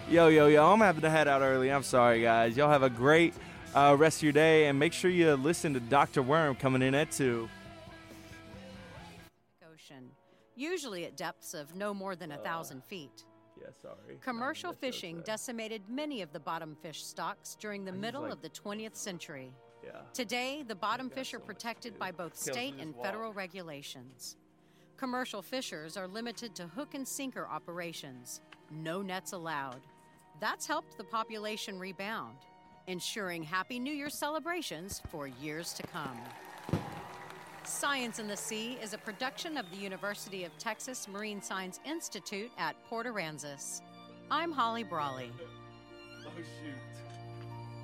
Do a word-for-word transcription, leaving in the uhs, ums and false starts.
Yo, yo, yo, I'm having to head out early. I'm sorry, guys. Y'all have a great uh, rest of your day, and make sure you listen to Doctor Worm coming in at two. Ocean, usually at depths of no more than a thousand feet. Yeah, sorry. Commercial No, that's fishing okay. decimated many of the bottom fish stocks during the I just middle like- of the twentieth century. Yeah. Today, the bottom got fish are so much protected to by do. both Kelsey, state just and walk. federal regulations. Commercial fishers are limited to hook and sinker operations. No nets allowed. That's helped the population rebound, ensuring Happy New Year celebrations for years to come. Science in the Sea is a production of the University of Texas Marine Science Institute at Port Aransas. I'm Holly Brawley. Oh, shoot.